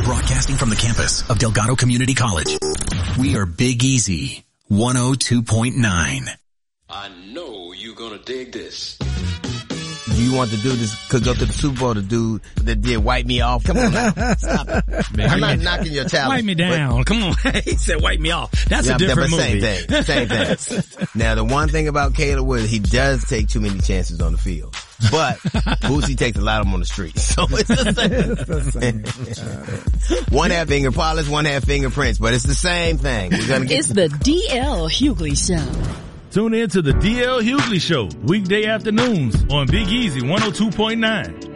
Broadcasting from the campus of Delgado Community College, we are Big Easy 102.9. I know you're gonna dig this. You want to do this, could go to the Super Bowl, the dude that did Wipe Me Off. Come on now. Stop it. Man, I'm not knocking your talent. Wipe me down. Come on. He said wipe me off. That's a different movie. Same thing. Now, the one thing about Caleb Williams, he does take too many chances on the field. But Boosie takes a lot of them on the street. So it's the same. One half finger polish, one half fingerprints, but it's the same thing. We're gonna get it's the D.L. Hughley Show. Tune in to the D.L. Hughley Show, weekday afternoons on Big Easy 102.9.